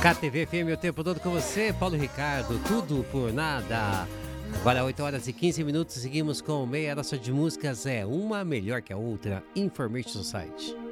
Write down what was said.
KTV FM o tempo todo com você, Paulo Ricardo, tudo por nada. Agora 8 horas e 15 minutos, seguimos com meia hora só de músicas, uma melhor que a outra, Information Society.